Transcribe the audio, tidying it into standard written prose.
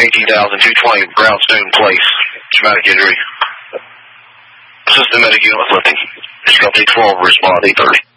18,220 Brownstone Place. Traumatic injury. Assistant medic unit lifting. Scope 12, respond 830.